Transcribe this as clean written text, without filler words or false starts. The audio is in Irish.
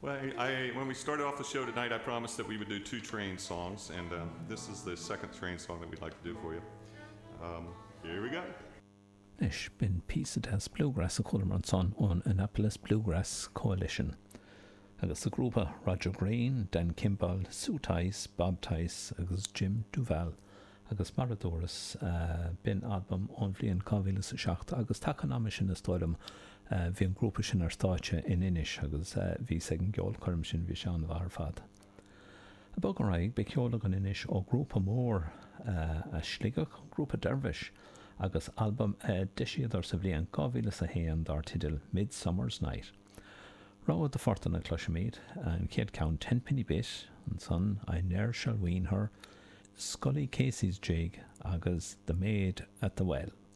Well, when we started off the show tonight, I promised that we would do 2 train songs, and this is the second train song that we'd like to do for you. Here we go. Nish bin Peacedas Bluegrass a Coleman son on Annapolis Bluegrass Coalition. Agus the grúpa Roger Green, Dan Kimball, Sue Tice, Bob Tice, agus Jim Duval, agus Maradoras bin album on Vlian Convilas Shacht, agus Takanamish in the Stoidum, Vim grúpa sin Stache in Inish, agus V second Gjol Kermshin Vishan Varfad. A Bogarag, Bekiolagan Inish, or grúpa more a Schligach, grúpa Dervish, agus album Dishiador Savlian Convilas a Hayan Dartidil Midsummer's Night. Rá the Fortin at Clushamid, and Kid count 10 penny bit, and son, I ne'er shall wean her, Scully Casey's jig, agus the maid at the well.